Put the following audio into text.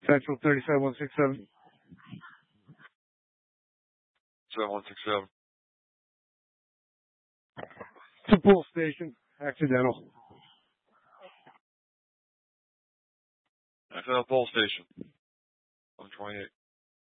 Central 37167. 7167. To Pool Station. Accidental. Accidental Pool Station. 128.